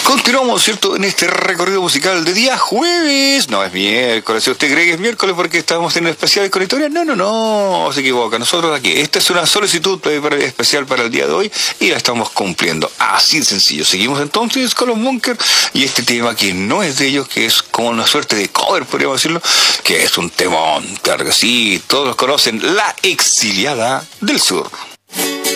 Continuamos, ¿cierto?, en este recorrido musical de día jueves. No es miércoles. Si usted cree que es miércoles porque estamos en un especial con historia, no, se equivoca. Nosotros aquí, esta es una solicitud especial para el día de hoy y la estamos cumpliendo. Así de sencillo. Seguimos entonces con los Bunkers y este tema que no es de ellos, que es como una suerte de cover, podríamos decirlo, que es un temón, claro que sí, todos conocen, La Exiliada del Sur.